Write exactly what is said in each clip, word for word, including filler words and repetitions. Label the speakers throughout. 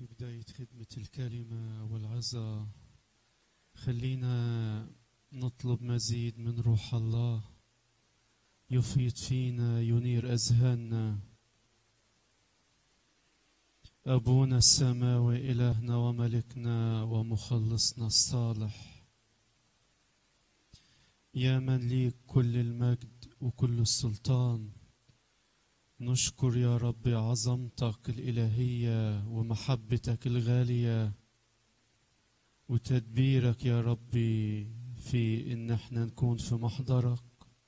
Speaker 1: في بداية خدمة الكلمة والعظة خلينا نطلب مزيد من روح الله يفيض فينا، ينير أذهاننا. أبونا السماوي إلهنا وملكنا ومخلصنا الصالح، يا من ليك كل المجد وكل السلطان، نشكر يا رب عظمتك الإلهية ومحبتك الغالية وتدبيرك يا ربي في إن احنا نكون في محضرك.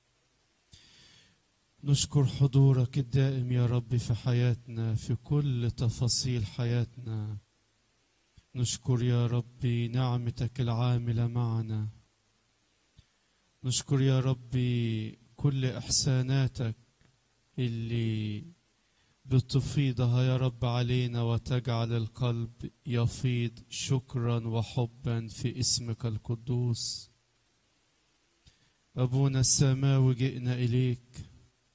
Speaker 1: نشكر حضورك الدائم يا رب في حياتنا، في كل تفاصيل حياتنا. نشكر يا ربي نعمتك العاملة معنا. نشكر يا ربي كل إحساناتك اللي بتفيضها يا رب علينا وتجعل القلب يفيض شكرا وحبا في اسمك القدوس. أبونا السماوي جئنا إليك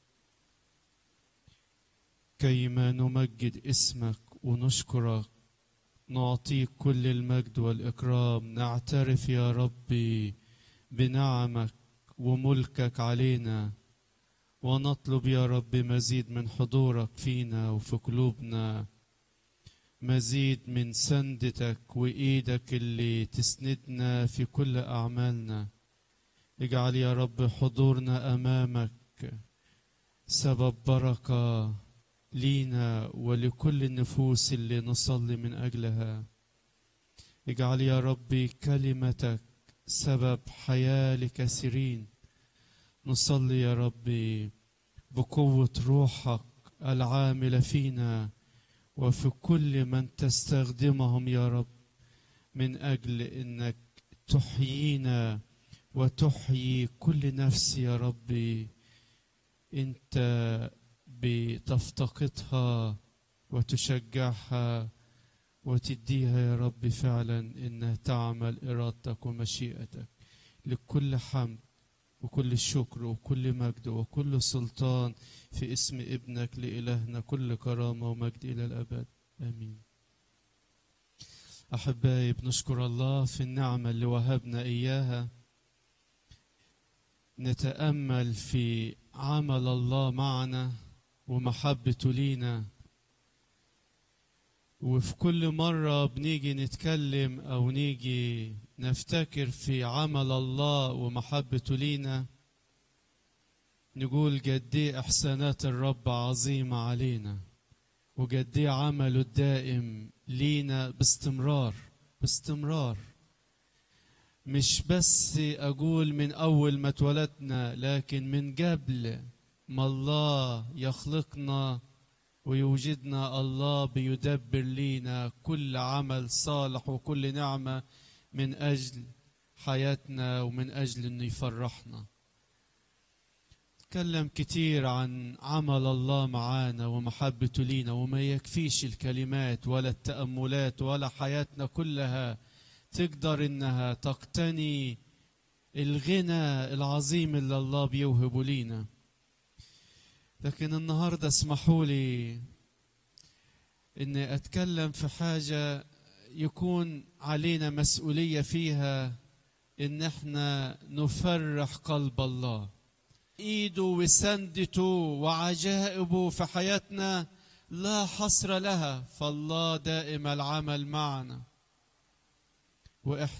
Speaker 1: كيما نمجد اسمك ونشكرك، نعطيك كل المجد والإكرام. نعترف يا ربي بنعمك وملكك علينا، ونطلب يا رب مزيد من حضورك فينا وفي قلوبنا، مزيد من سندتك وإيدك اللي تسندنا في كل أعمالنا. اجعل يا رب حضورنا أمامك سبب بركة لينا ولكل النفوس اللي نصلي من أجلها. اجعل يا رب كلمتك سبب حياة لكثيرين. نصلي يا ربي بقوة روحك العاملة فينا وفي كل من تستخدمهم يا رب، من أجل أنك تحيينا وتحيي كل نفس يا ربي أنت بتفتقدها وتشجعها وتديها يا رب فعلا أنها تعمل إرادتك ومشيئتك. لكل حمد وكل الشكر وكل مجد وكل سلطان في اسم ابنك لإلهنا كل كرامة ومجد إلى الأبد، آمين. أحبائي، بنشكر الله في النعمة اللي وهبنا إياها. نتأمل في عمل الله معنا ومحبته لينا، وفي كل مرة بنيجي نتكلم أو نيجي نفتكر في عمل الله ومحبته لينا، نقول قد ايه إحسانات الرب عظيمة علينا، وقد ايه عمله الدائم لينا باستمرار باستمرار. مش بس أقول من أول ما اتولدنا، لكن من قبل ما الله يخلقنا ويوجدنا الله بيدبر لينا كل عمل صالح وكل نعمة من أجل حياتنا ومن أجل أنه يفرحنا. تكلم كتير عن عمل الله معانا ومحبته لينا، وما يكفيش الكلمات ولا التأملات ولا حياتنا كلها تقدر إنها تقتني الغنى العظيم اللي الله بيوهبه لينا. لكن النهاردة اسمحوا لي إني أتكلم في حاجة يكون علينا مسؤولية فيها، إن احنا نفرح قلب الله. إيده وسندته وعجائبه في حياتنا لا حصر لها، فالله دائم العمل معنا، وإحنا